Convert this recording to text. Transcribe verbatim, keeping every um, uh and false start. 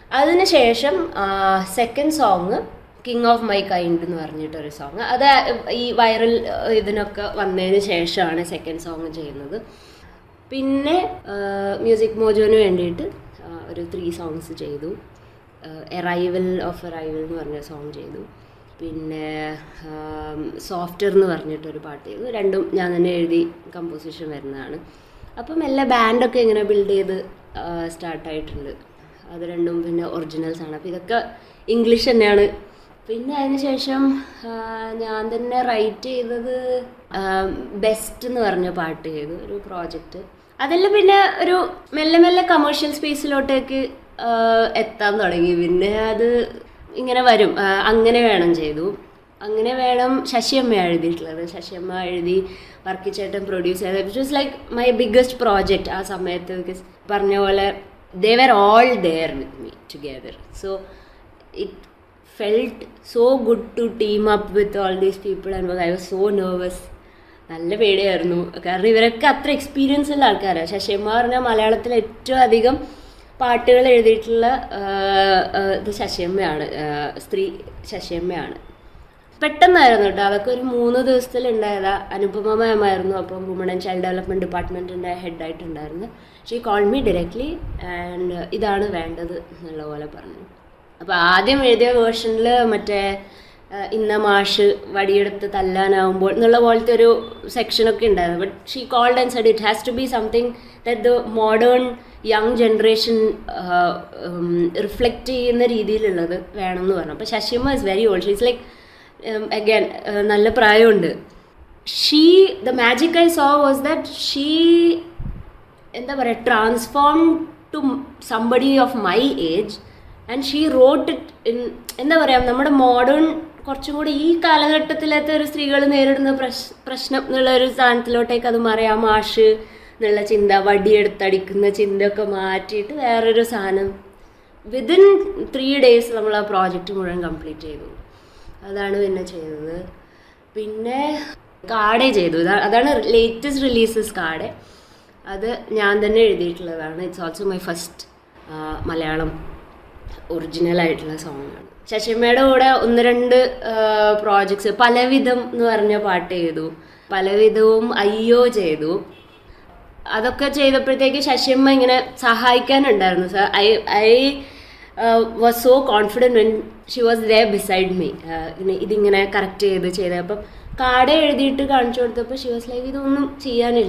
അതിനുശേഷം second song king of my kind എന്ന് പറഞ്ഞിട്ടൊരു സോങ്, അത് ഈ വൈറൽ ഇതിനൊക്കെ വന്നതിന് ശേഷമാണ് സെക്കൻഡ് സോങ് ചെയ്യുന്നത്. പിന്നെ മ്യൂസിക് മോജോന് വേണ്ടിയിട്ട് ഒരു ത്രീ സോങ്സ് ചെയ്തു. എറൈവൽ ഓഫ് എറൈവൽ എന്ന് പറഞ്ഞ സോങ് ചെയ്തു. പിന്നെ സോഫ്റ്റ്വെയർ എന്ന് പറഞ്ഞിട്ടൊരു പാട്ട് ചെയ്തു. രണ്ടും ഞാൻ തന്നെ എഴുതി കമ്പോസിഷൻ വരുന്നതാണ്. അപ്പം എല്ലാ ബാൻഡൊക്കെ ഇങ്ങനെ ബിൽഡ് ചെയ്ത് സ്റ്റാർട്ടായിട്ടുണ്ട്. അത് രണ്ടും പിന്നെ ഒറിജിനൽസ് ആണ്. അപ്പോൾ ഇതൊക്കെ ഇംഗ്ലീഷ് തന്നെയാണ്. പിന്നെ അതിന് ശേഷം ഞാൻ തന്നെ റൈറ്റ് ചെയ്തത് ബെസ്റ്റ് എന്ന് പറഞ്ഞ പാട്ട് ചെയ്തു, ഒരു പ്രോജക്റ്റ്. അതെല്ലാം പിന്നെ ഒരു മെല്ലെ മെല്ലെ കമേഴ്ഷ്യൽ സ്പേസിലോട്ടേക്ക് എത്താൻ തുടങ്ങി. പിന്നെ അത് ഇങ്ങനെ വരും, അങ്ങനെ വേണം ചെയ്തു. അങ്ങനെ വേണം ശശിയമ്മ എഴുതിയിട്ടുള്ളത്. ശശിയമ്മ എഴുതി വർക്കിച്ചേട്ടൻ പ്രൊഡ്യൂസ് ചെയ്തത്. It was like my biggest project ആ സമയത്ത്. ബിക്കോസ് പറഞ്ഞ പോലെ ദേ were all there with me together. So it felt so good to team up with all these people and I was so nervous. നല്ല പേടിയായിരുന്നു. കാരണം ഇവരൊക്കെ അത്ര എക്സ്പീരിയൻസ് ഉള്ള ആൾക്കാരാണ്. ശശിയമ്മ പറഞ്ഞാൽ മലയാളത്തിൽ ഏറ്റവും അധികം പാട്ടുകൾ എഴുതിയിട്ടുള്ള ഇത് ശശിയമ്മയാണ്, സ്ത്രീ ശശിയമ്മയാണ്. പെട്ടെന്നായിരുന്നു കേട്ടോ, അതൊക്കെ ഒരു മൂന്ന് ദിവസത്തിലുണ്ടായതാ. അനുപമ മാം ആയിരുന്നു അപ്പം woman and child development ഡിപ്പാർട്ട്മെൻറ്റിൻ്റെ ഹെഡായിട്ടുണ്ടായിരുന്നു. She call me directly and ഇതാണ് വേണ്ടത് എന്നുള്ള പോലെ പറഞ്ഞു. അപ്പോൾ ആദ്യം എഴുതിയ വേർഷനിൽ മറ്റേ ഇന്ന മാഷ് വടിയെടുത്ത് തല്ലാനാവുമ്പോൾ എന്നുള്ള പോലത്തെ ഒരു സെക്ഷനൊക്കെ ഉണ്ടായിരുന്നു. But she cold and said it has to be something that the modern young generation reflect ചെയ്യുന്ന രീതിയിലുള്ളത് വേണം എന്ന് പറഞ്ഞു. അപ്പോൾ Sasiyamma is very old. She's like again നല്ല പ്രായമുണ്ട്. She the magic I so was that she എന്താ പറയുക transform to somebody of my age and she wrote it in എന്താ പറയുക നമ്മുടെ മോഡേൺ കുറച്ചും കൂടി ഈ കാലഘട്ടത്തിലത്തെ ഒരു സ്ത്രീകൾ നേരിടുന്ന പ്രശ് പ്രശ്നം എന്നുള്ള ഒരു സ്ഥാനത്തിലോട്ടേക്ക് അത് മാറിയാം. മാഷ് എന്നുള്ള ചിന്ത, വടിയെടുത്തടിക്കുന്ന ചിന്തയൊക്കെ മാറ്റിയിട്ട് വേറൊരു സാധനം. വിതിൻ ത്രീ ഡേയ്സ് നമ്മൾ ആ പ്രോജക്റ്റ് മുഴുവൻ കംപ്ലീറ്റ് ചെയ്തു. അതാണ് പിന്നെ ചെയ്തത്. പിന്നെ കാടെ ചെയ്തു. അതാണ് ലേറ്റസ്റ്റ് റിലീസസ് കാടെ. അത് ഞാൻ തന്നെ എഴുതിയിട്ടുള്ളതാണ്. It's also my first Malayalam original ആയിട്ടുള്ള സോങ്ങാണ്. ശശിയമ്മയുടെ കൂടെ ഒന്ന് രണ്ട് പ്രോജക്ട്സ്, പലവിധം എന്ന് പറഞ്ഞ പാട്ട് ചെയ്തു, പലവിധവും അയ്യോ ചെയ്തു. അതൊക്കെ ചെയ്തപ്പോഴത്തേക്ക് ശശിയമ്മ ഇങ്ങനെ സഹായിക്കാനുണ്ടായിരുന്നു. Sir I I was so confident when she was there beside me. ഇതിങ്ങനെ കറക്റ്റ് ചെയ്ത് ചെയ്ത് അപ്പം കാർഡ് എഴുതിയിട്ട് കാണിച്ചു കൊടുത്തപ്പോൾ ഷി വാസ് ലൈക്ക് ഇതൊന്നും ചെയ്യാനില്ല,